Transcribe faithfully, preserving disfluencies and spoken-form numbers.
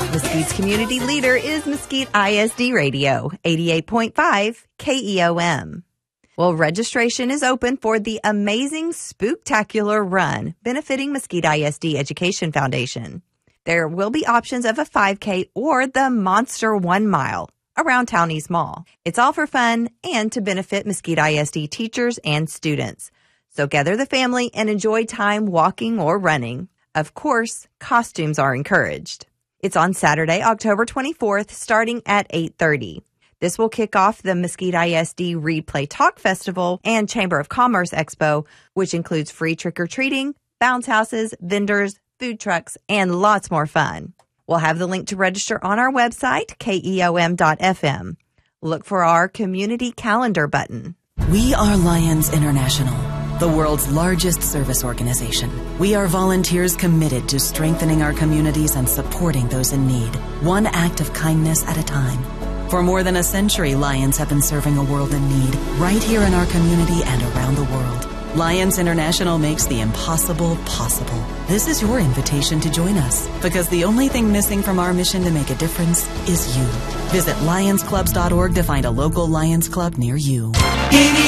Mesquite's community leader is Mesquite I S D Radio, eighty-eight point five K E O M. Well, registration is open for the Amazing Spooktacular Run, benefiting Mesquite I S D Education Foundation. There will be options of a five K or the Monster One Mile around Town East Mall. It's all for fun and to benefit Mesquite I S D teachers and students. So gather the family and enjoy time walking or running. Of course, costumes are encouraged. It's on Saturday, October twenty-fourth, starting at eight thirty. This will kick off the Mesquite I S D Read Play Talk Festival and Chamber of Commerce Expo, which includes free trick-or-treating, bounce houses, vendors, food trucks, and lots more fun. We'll have the link to register on our website, K E O M dot F M. Look for our community calendar button. We are Lions International, the world's largest service organization. We are volunteers committed to strengthening our communities and supporting those in need, one act of kindness at a time. For more than a century, Lions have been serving a world in need right here in our community and around the world. Lions International makes the impossible possible. This is your invitation to join us, because the only thing missing from our mission to make a difference is you. Visit lions clubs dot org to find a local Lions Club near you.